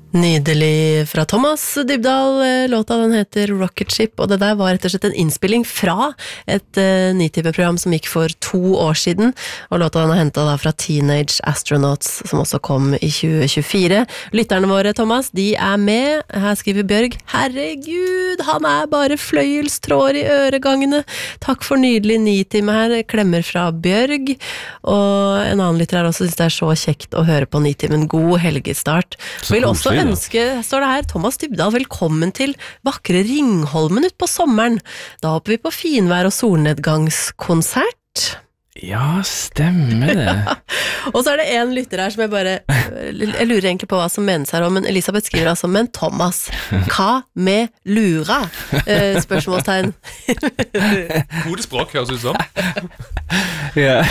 Nydelig fra Thomas Dybdahl, låta den heter Rocket Ship, og det der var rett og slett en innspilling fra et Nitimen-program som gikk for 2 år siden, og låta den har hentet da fra Teenage Astronauts, som også kom i 2024. Lytterne våre, Thomas, de er med. Her skriver Bjørg, herregud, han er bare fløyelstråder i øregangene. Takk for nydelig Nitime her, klemmer fra Bjørg, og en annen lytter her også synes det er så kjekt å høre på Nitimen. God helgestart. Vil også ønske, står det her, Thomas Dybdahl, velkommen til vakre Ringholmen ut på sommeren. Da håper vi på finvær og solnedgangskonsert. Ja, stemmer det. Ja. Og så er det en lytter her som jeg lurer egentlig på hva som menes her, men Elisabeth skriver altså, men Thomas, hva med lura? Spørsmålstegn. Hodespråk, høres ut som. Ja,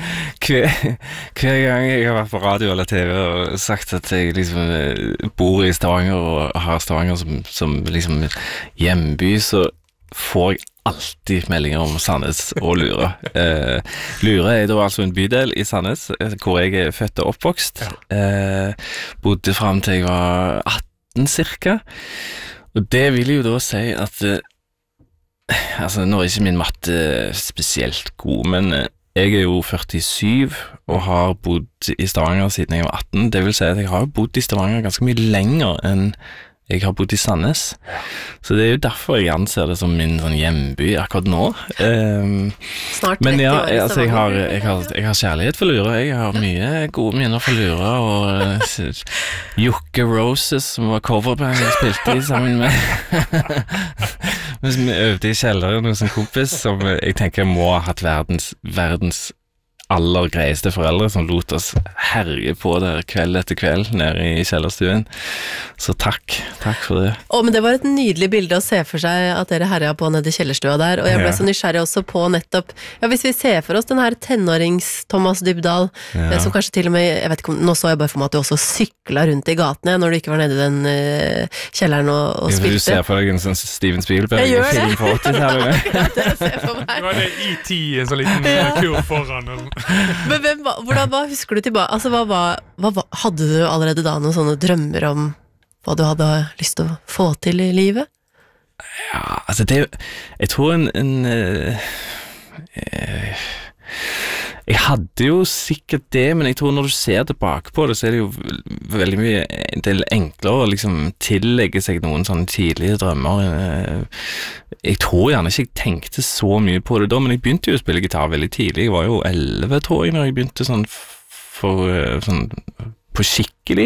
hver gang jeg har vært på radio eller TV og sagt at jeg liksom bor i Stavanger og har Stavanger som liksom hjemby, så får jeg alltid meldinger om Sandnes og Lura. Lura er da altså en bydel i Sandnes, hvor jeg er født og oppvokst. Bodde frem til jeg var 18 cirka. Og det vil jo da si at altså, nå er ikke min matte spesielt god, men jeg er jo 47 og har bodd i Stavanger siden jeg var 18. Det vil si at jeg har bodd i Stavanger ganske mye lenger enn jeg har bodd i Sandnes. Så det er jo derfor jeg anser det som min sånn hjemby akkurat nå. Snart 30 men ja, år i altså, jeg har kjærlighet for Lura. Jeg har mye gode minner for Lura, og Jokke Roses, som var coverband jeg spilte i sammen med. Mens vi øvde i kjelleren hos en kompis, som jeg tenker må ha hatt verdens aller greieste foreldre som lot oss herje på der kveld etter kveld nede i kjellerstuen. Så takk for det. Men det var et nydelig bilde å se for seg at dere herja på nede i kjellerstua der, og jeg ble så nysgjerrig også på nettopp, ja, hvis vi ser for oss den her tenårings-Thomas Dybdahl, som kanskje til og med, jeg vet ikke om, nå så jeg bare for meg at du også sykla rundt i gatene når du ikke var nede i den kjelleren og spilte. Du ser for deg en sånn Steven Spielberg-film på 80-tallet. Ja, det ser jeg for meg. Det var det E.T. en sånn liten kur foran. Men hva husker du tilbake? Altså, hadde du allerede da noen sånne drømmer om hva du hadde lyst til å få til i livet? Ja, altså jeg tror jeg hadde jo sikkert det, men jeg tror når du ser tilbake på det, så er det jo veldig mye en del enklere å liksom tillegge seg noen sånne tidlige drømmer. Jeg tror gjerne ikke jeg tenkte så mye på det da, men jeg begynte jo å spille gitar veldig tidlig. Jeg var jo 11, tror jeg, når jeg begynte sånn på skikkelig.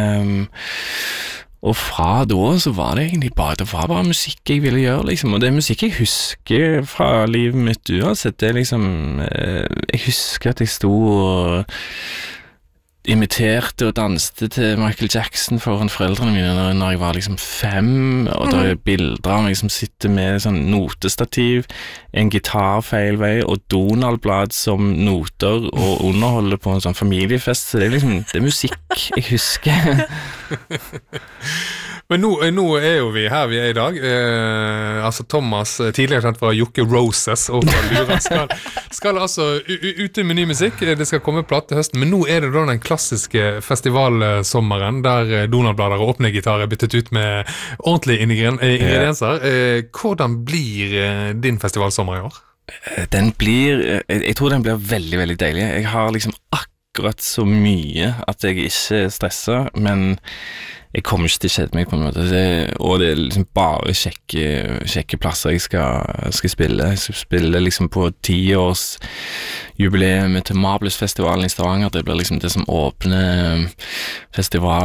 Og fra da så var det egentlig bare musikk jeg ville gjøre, liksom, og det er musikk jeg husker fra livet mitt uansett. Det er liksom, jeg husker at jeg sto og imiterte og danste til Michael Jackson foran foreldrene mine når jeg var liksom 5, og da er bilder av meg som sitter med sånn notestativ, en gitar feil vei og Donald-blad som noter og underholder på en sånn familiefest, så det er liksom, det er musikk jeg husker. Men nå er jo vi her vi er i dag. Altså Thomas, tidligere kjent fra Jokke Roses og fra Lura, skal altså ute med ny musikk. Det skal komme plate til høsten, men nå er det da den klassiske festivalsommeren der Donald-blader og åpne gitar er byttet ut med ordentlige ingredienser. Hvordan blir din festivalsommer i år? Jeg tror den blir veldig, veldig deilig. Jeg har liksom akkurat så mye at jeg ikke stresser, men jeg kommer ikke til å kjede meg på en måte, og det er liksom bare kjekke plasser jeg skal spille. Jeg skal spille liksom på 10-års jubileet til Marblesfestivalen i Stavanger. Det blir liksom det som åpner festivalen